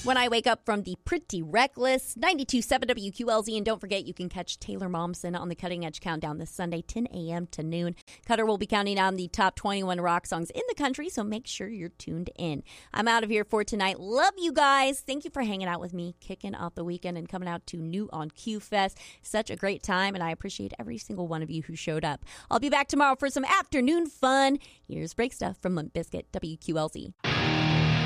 When I Wake Up from the Pretty Reckless, 92.7 WQLZ. And don't forget, you can catch Taylor Momsen on the Cutting Edge Countdown this Sunday, 10 a.m. to noon. Cutter will be counting down the top 21 rock songs in the country, so make sure you're tuned in. I'm out of here for tonight. Love you guys. Thank you for hanging out with me, kicking off the weekend and coming out to New on Q Fest. Such a great time, and I appreciate every single one of you who showed up. I'll be back tomorrow for some afternoon fun. Here's Break Stuff from Limp Bizkit, WQLZ.